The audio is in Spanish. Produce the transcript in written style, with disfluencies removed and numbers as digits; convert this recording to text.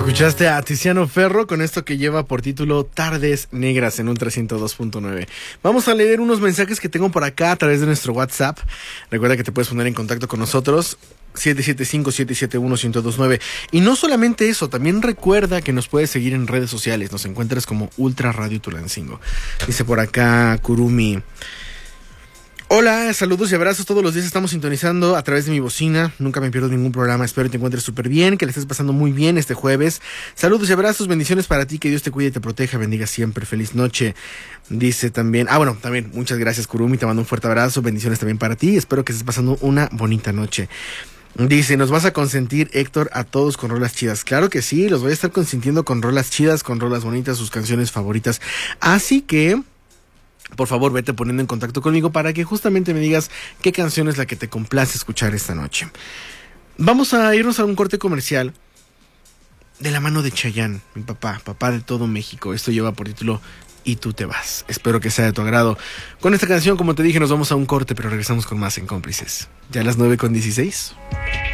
Escuchaste a Tiziano Ferro con esto que lleva por título Tardes Negras en Ultra 102.9. Vamos a leer unos mensajes que tengo por acá a través de nuestro WhatsApp. Recuerda que te puedes poner en contacto con nosotros 775-771-1029. Y no solamente eso, también recuerda que nos puedes seguir en redes sociales. Nos encuentras como Ultra Radio Tulancingo. Dice por acá Kurumi: hola, saludos y abrazos. Todos los días estamos sintonizando a través de mi bocina. Nunca me pierdo ningún programa. Espero que te encuentres súper bien, que le estés pasando muy bien este jueves. Saludos y abrazos, bendiciones para ti. Que Dios te cuide y te proteja. Bendiga siempre. Feliz noche. Dice también, también muchas gracias, Kurumi. Te mando un fuerte abrazo. Bendiciones también para ti. Espero que estés pasando una bonita noche. Dice, ¿nos vas a consentir, Héctor, a todos con rolas chidas? Claro que sí, los voy a estar consintiendo con rolas chidas, con rolas bonitas, sus canciones favoritas. Así que, por favor, vete poniendo en contacto conmigo para que justamente me digas qué canción es la que te complace escuchar esta noche. Vamos a irnos a un corte comercial de la mano de Chayanne, mi papá de todo México. Esto lleva por título Y tú te vas. Espero que sea de tu agrado. Con esta canción, como te dije, nos vamos a un corte, pero regresamos con más en Cómplices. Ya a las 9:16.